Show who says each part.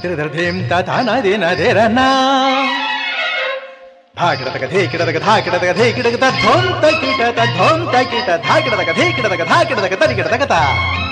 Speaker 1: ధీం తానాదే నదేరనా ధాకిడతక ధీకిడతక ధాకిడతక ధీకిడత ధోంత కిట ధోంత కిట ధాకిడతక ధీకిడతక ధాకిడతక తరికిడతక